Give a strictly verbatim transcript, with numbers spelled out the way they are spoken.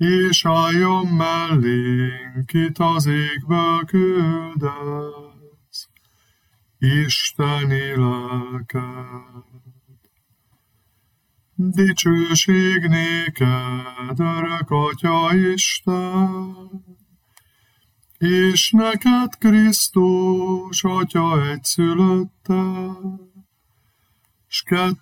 és álljon mellénk, kit az égből küldesz, Isteni lelked. Dicsőség néked, örök Atya Isten, és neked Krisztus, Atya egyszülötte, s kettő